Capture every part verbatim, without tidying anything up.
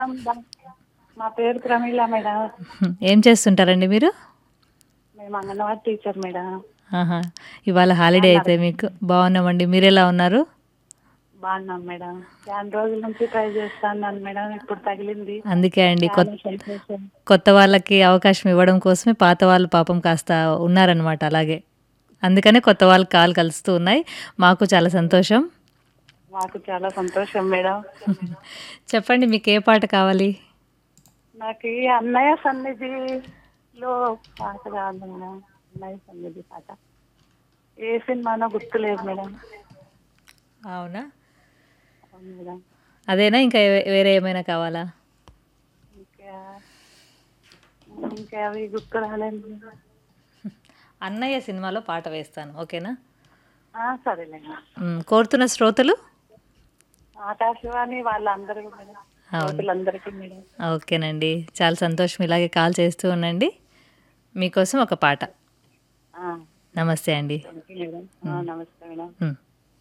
Madam, మా పేరు Pramila madam. హ్మ్. ఏం చేస్తుంటారండి మీరు? మేము అంగన్వాడీ టీచర్ మేడం. ఆహా! ఇవాళ హాలిడే బాగున్నారు అయితే మీకు. బాగున్నామండి. మీరెలా ఉన్నారు? బాగున్నాం మేడం. చాలా రోజుల నుంచి ట్రై చేస్తాన్నాను మేడం. ఇప్పుడు తగిలింది. అందుకే అండి కొత్ చాలా సంతోషం. కొత్త వాళ్ళకి అవకాశం ఇవ్వడం కోసమే పాత వాళ్ళు పాపం కాస్త ఉన్నారనమాట అలాగే. అందుకనే కొత్త వాళ్ళకి కాల్ కలుస్తూ ఉన్నాయి. మాకు చాలా సంతోషం. మాకు చాలా సంతోషం మేడం. చెప్పండి మీకే పాట కావాలి? నాకు ఈ అన్నయ్య సన్నిధిలో పాట కావాలి మేడం. అన్నయ్య సన్నిధి పాట. ఏ సినిమానో గుర్తులేదు మేడం. అవునా? అవును మేడం. అదేనా ఇంకా ఏ- వేరే ఏమైనా కావాలా? ఇంకా ఇంకా అవి గుర్తు రాలేదు మేడం. అన్నయ్య సినిమాలో పాట వేస్తాను. ఓకేనా? ఆ, సరేలే మేడం. మ్, కోరుతున్న శ్రోతలు? ఆకాశవాణి వాళ్ళందరూ మేడం. అవును. శ్రోతలందరికీ మేడం. ఓకేనండి. చాలా సంతోషం. ఇలాగే కాల్ చేస్తూ ఉండండి. మీకోసం ఒక పాట. ఆ, నమస్తే అండి. Thank you madam. ఆ, హ్మ్. నమస్తే మేడం. హ్మ్.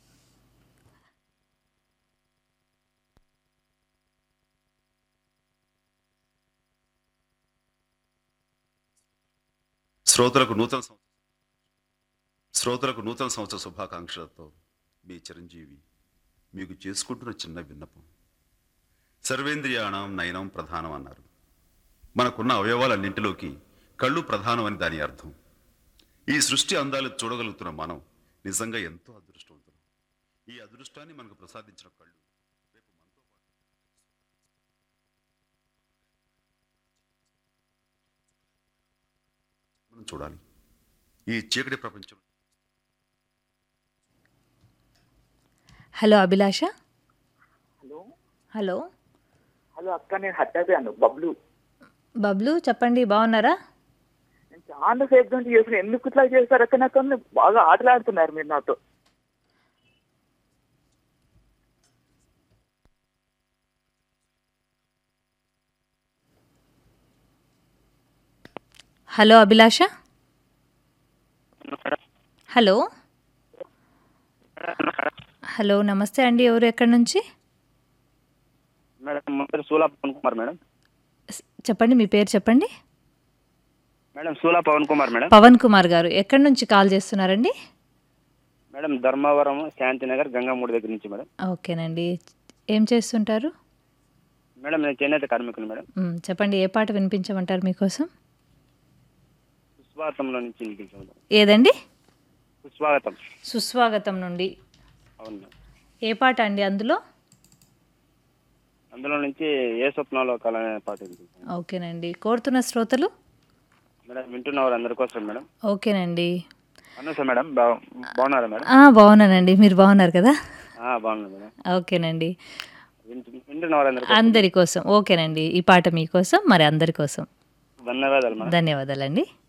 శ్రోతలకు నూతన సంవ- శ్రోతలకు నూతన సంవత్సర శుభాకాంక్షలతో మీ చిరంజీవి మీకు చేసుకుంటున్న చిన్న విన్నపం. సర్వేంద్రియాణం నయనం ప్రధానం అన్నారు. మనకున్న అవయవాలన్నింటిలోకి కళ్ళు ప్రధానం అని దాని అర్థం. ఈ సృష్టి అందాలు చూడగలుగుతున్న మనం నిజంగా ఎంతో అదృష్టవంతులం. ఈ అదృష్టాన్ని మనకు ప్రసాదించిన కళ్ళు రేపు మనతో పాటు మనం చూడాలి. ఈ చీకటి ప్రపంచం హలో అభిలాష. హలో హలో హలో అక్క, నేను హత్యాను బబ్లు. బబ్లు చెప్పండి. బాగున్నారా? నేను చాలా సేపు నుంచి చేసిన, ఎందుకు ఇట్లా చేస్తారు అక్క? నాకు అన్ని బాగా ఆటలాడుతున్నారు మీరు నాతో. హలో అభిలాష. హలో హలో నమస్తే అండి. ఎవరు ఎక్కడి నుంచి? మేడం పేరు సూలా పవన్ కుమార్ మేడం. స్- చెప్పండి మీ పేరు చెప్పండి. Madam Sula Pawan Kumar madam. పవన్ కుమార్ గారు ఎక్కడి నుంచి కాల్ చేస్తున్నారండి? మేడం ధర్మవరం శాంతినగర్ గంగామూడి దగ్గర నుంచి మేడం. ఓకేనండి. ఏం చేస్తుంటారు? మేడం నేను చేనేత కార్మికులు మేడం. మ్, చెప్పండి ఏ పాట వినిపించమంటారు మీకోసం? సుస్వాగతంలో నుంచి వినిపించాం మేడం. ఏదండి? సుస్వాగతం. సుస్వాగతం నుండి. అవును మేడం. ఏ పాట అండి అందులో? అందులో నుంచి ఏ స్వప్నాలో కల అనే పాట వినిపించాం ఓకేనండి. కోరుతున్న శ్రోతలు? మేడం. వింటున్న వారు అందరి కోసం మేడం. ఓకేనండి. అనూస మేడం బా బాగున్నారా మేడం? ఆ, బాగున్నానండి. మీరు బాగున్నారు కదా? ఆ, బాగున్నా మేడం. ఓకేనండి. వింటు వింటున్న వారు అందరి కోసం అందరి కోసం. ఓకేనండి. ఈ పాట మీకోసం, మరి అందరి కోసం. ధన్యవాదాలు మేడం. ధన్యవాదాలండి.